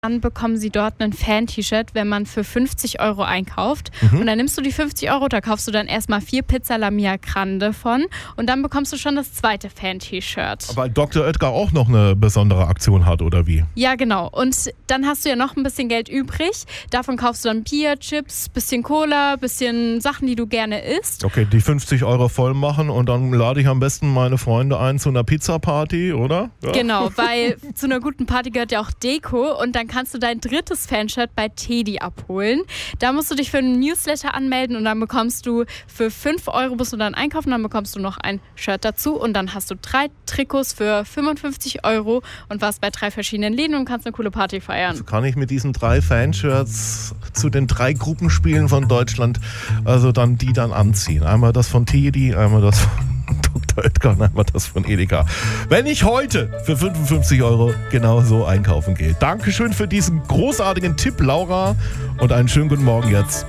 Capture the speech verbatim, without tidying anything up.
Dann bekommen sie dort ein Fan-T-Shirt, wenn man für fünfzig Euro einkauft. Mhm. Und dann nimmst du die fünfzig Euro, da kaufst du dann erstmal vier Pizza La Mia Grande von und dann bekommst du schon das zweite Fan-T-Shirt. Weil Doktor Oetker auch noch eine besondere Aktion hat, oder wie? Ja, genau. Und dann hast du ja noch ein bisschen Geld übrig. Davon kaufst du dann Bier, Chips, bisschen Cola, bisschen Sachen, die du gerne isst. Okay, die fünfzig Euro voll machen und dann lade ich am besten meine Freunde ein zu einer Pizza-Party, oder? Ja. Genau, weil zu einer guten Party gehört ja auch Deko und dann kannst du dein drittes Fanshirt bei Teddy abholen. Da musst du dich für einen Newsletter anmelden und dann bekommst du für fünf Euro musst du dann einkaufen, dann bekommst du noch ein Shirt dazu und dann hast du drei Trikots für fünfundfünfzig Euro und warst bei drei verschiedenen Läden und kannst eine coole Party feiern. Also kann ich mit diesen drei Fanshirts zu den drei Gruppenspielen von Deutschland, also dann die dann anziehen. Einmal das von Teddy, einmal das von Doktor Oetker und einmal das von Edeka. Wenn ich heute für fünfundfünfzig Euro genau so einkaufen gehe. Dankeschön für diesen großartigen Tipp, Laura, und einen schönen guten Morgen jetzt.